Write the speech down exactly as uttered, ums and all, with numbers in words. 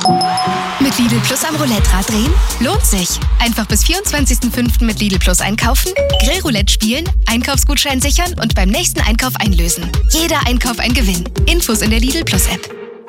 Mit Lidl Plus am Roulette-Rad drehen? Lohnt sich. Einfach bis vierundzwanzigsten fünften mit Lidl Plus einkaufen, Grillroulette spielen, Einkaufsgutschein sichern und beim nächsten Einkauf einlösen. Jeder Einkauf ein Gewinn. Infos in der Lidl Plus App.